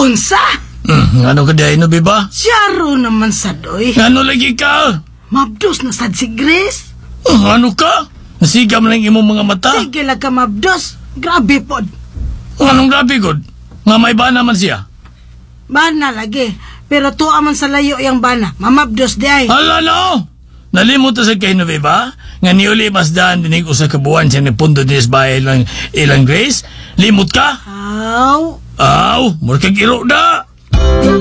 Unsa? Ano ka dahil, no, biba? Siyaro naman sadoy. Ano lagi ka? Mabdos na sad si Grace. Ano ka? Nasiga mo lang imong mga mata? Sige lang ka mabdos. Grabe pod. Anong grabe, God? Nga may ba naman siya? Bana lagi. Pero tuwa man sa layo yung bana. Mamabdos di ay. Hala, no! Nalimot na sa kayo, no, biba? Nga niuli masdaan dinig usa ka buwan siya nagpundo din sa bahay ilang Grace? Limot ka? Aw. Aw, mura kang iro na!